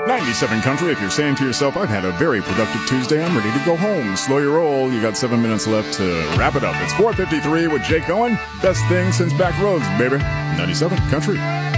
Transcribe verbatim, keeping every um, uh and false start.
ninety-seven Country, if you're saying to yourself, I've had a very productive Tuesday, I'm ready to go home. Slow your roll. You got seven minutes left to wrap it up. It's four fifty-three with Jake Owen. Best thing since back roads, baby. ninety-seven Country.